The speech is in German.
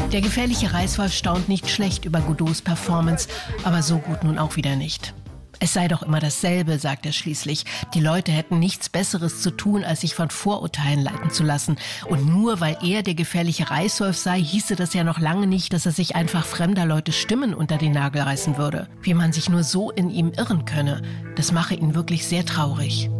Der gefährliche Reißwolf staunt nicht schlecht über Godot's Performance, aber so gut nun auch wieder nicht. Es sei doch immer dasselbe, sagt er schließlich. Die Leute hätten nichts Besseres zu tun, als sich von Vorurteilen leiten zu lassen. Und nur weil er der gefährliche Reißwolf sei, hieße das ja noch lange nicht, dass er sich einfach fremder Leute Stimmen unter den Nagel reißen würde. Wie man sich nur so in ihm irren könne, das mache ihn wirklich sehr traurig.